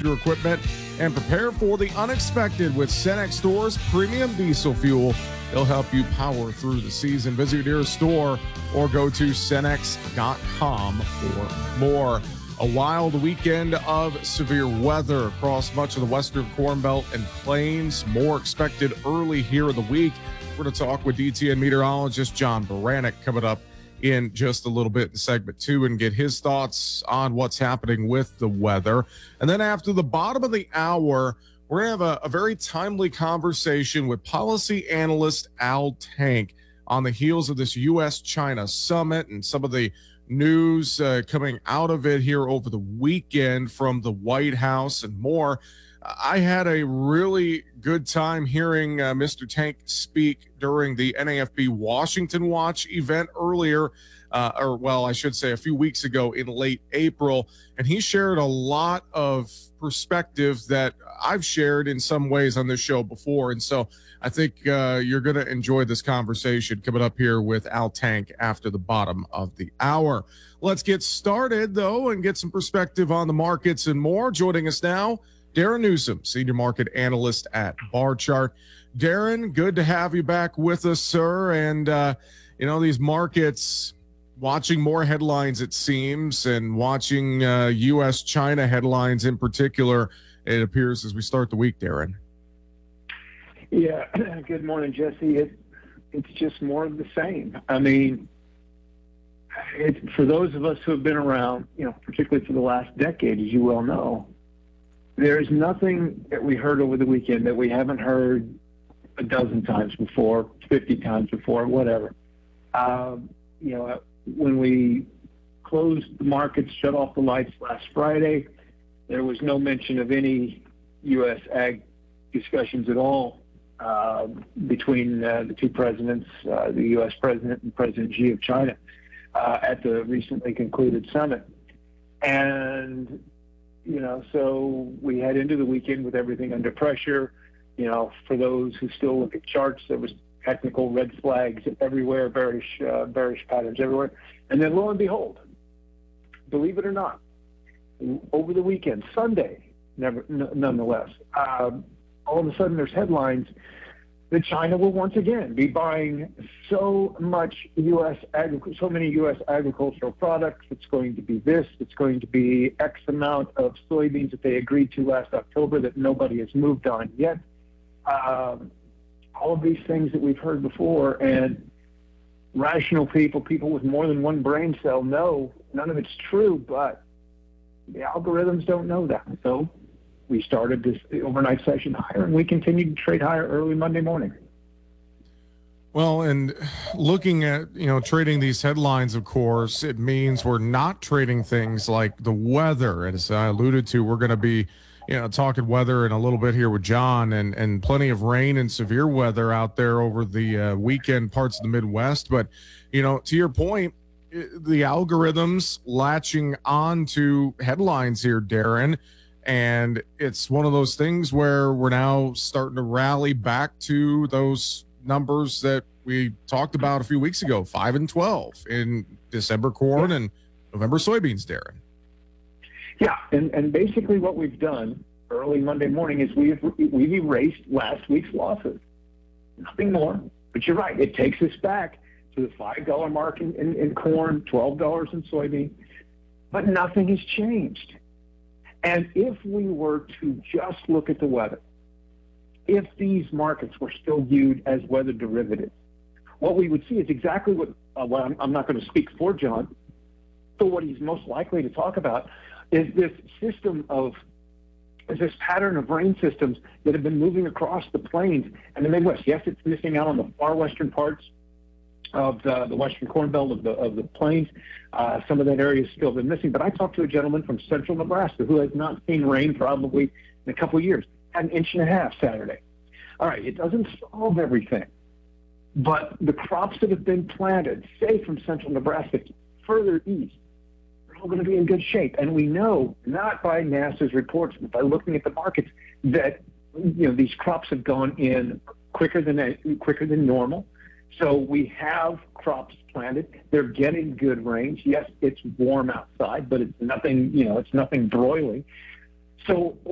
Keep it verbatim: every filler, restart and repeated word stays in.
your equipment and prepare for the unexpected with Cenex Stores Premium Diesel Fuel. They'll help you power through the season. Visit your nearest store or go to cenex dot com for more. A wild weekend of severe weather across much of the western Corn Belt and Plains. More expected early here in the week. We're going to talk with D T N meteorologist John Baranek coming up in just a little bit in segment two and get his thoughts on what's happening with the weather. And then after the bottom of the hour, we're going to have a, a very timely conversation with policy analyst Al Tank on the heels of this U S China summit and some of the news uh, coming out of it here over the weekend from the White House and more. I had a really good time hearing uh, Mister Tank speak during the N A F B Washington Watch event earlier, uh, or well, I should say a few weeks ago in late April. And he shared a lot of perspective that I've shared in some ways on this show before. And so I think uh, you're going to enjoy this conversation coming up here with Al Tank after the bottom of the hour. Let's get started, though, and get some perspective on the markets and more. Joining us now, Darren Newsom, Senior Market Analyst at Barchart. Darren, good to have you back with us, sir. And, uh, you know, these markets, watching more headlines, it seems, and watching uh, U S China headlines in particular, it appears as we start the week, Darren. Yeah, good morning, Jesse. It, it's just more of the same. I mean, it, for those of us who have been around, you know, particularly for the last decade, as you well know, there is nothing that we heard over the weekend that we haven't heard a dozen times before, fifty times before, whatever. Um, you know, when we closed the markets, shut off the lights last Friday, there was no mention of any U S ag discussions at all uh, between uh, the two presidents, uh, the U S president and President Xi of China, uh, at the recently concluded summit. And You know, so we head into the weekend with everything under pressure. You know, for those who still look at charts, there was technical red flags everywhere, bearish, uh, bearish patterns everywhere. And then lo and behold, believe it or not, over the weekend, Sunday, never, n- nonetheless, um, all of a sudden there's headlines that China will once again be buying so much U S agric- so many U S agricultural products. It's going to be this. It's going to be X amount of soybeans that they agreed to last October that nobody has moved on yet. Um, all of these things that we've heard before, and rational people, people with more than one brain cell, know none of it's true, but the algorithms don't know that. So we started this overnight session higher, and we continued to trade higher early Monday morning. Well, and looking at, you know, trading these headlines, of course, it means we're not trading things like the weather. As I alluded to, we're going to be, you know, talking weather in a little bit here with John, and, and plenty of rain and severe weather out there over the uh, weekend parts of the Midwest. But, you know, to your point, the algorithms latching on to headlines here, Darren. And it's one of those things where we're now starting to rally back to those numbers that we talked about a few weeks ago, five and twelve in December corn yeah. and November soybeans, Darren. Yeah, and, and basically what we've done early Monday morning is we've, we've erased last week's losses. Nothing more. But you're right. It takes us back to the five dollar mark in, in, in corn, twelve dollars in soybean. But nothing has changed. And if we were to just look at the weather, if these markets were still viewed as weather derivatives, what we would see is exactly what, uh, well, I'm, I'm not going to speak for John, but what he's most likely to talk about is this system of, is this pattern of rain systems that have been moving across the plains and the Midwest. Yes, it's missing out on the far western parts of the, the western corn belt of the of the plains. Uh, some of that area has still been missing. But I talked to a gentleman from central Nebraska who has not seen rain probably in a couple of years. Had an inch and a half Saturday. All right, it doesn't solve everything. But the crops that have been planted, say from central Nebraska further east, are all going to be in good shape. And we know, not by NASA's reports, but by looking at the markets, that you know these crops have gone in quicker than quicker than normal. So we have crops planted. They're getting good rains. Yes, it's warm outside, but it's nothing, you know, it's nothing broiling. So